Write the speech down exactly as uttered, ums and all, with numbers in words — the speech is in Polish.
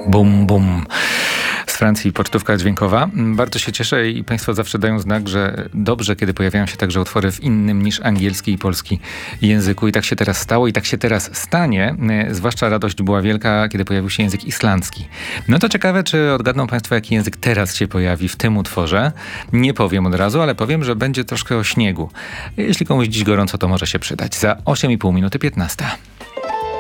Bum, bum. Z Francji pocztówka dźwiękowa. Bardzo się cieszę i Państwo zawsze dają znak, że dobrze, kiedy pojawiają się także utwory w innym niż angielski i polski języku. I tak się teraz stało i tak się teraz stanie. Zwłaszcza radość była wielka, kiedy pojawił się język islandzki. No to ciekawe, czy odgadną Państwo, jaki język teraz się pojawi w tym utworze. Nie powiem od razu, ale powiem, że będzie troszkę o śniegu. Jeśli komuś dziś gorąco, to może się przydać. Za osiem i pół minuty piętnasta.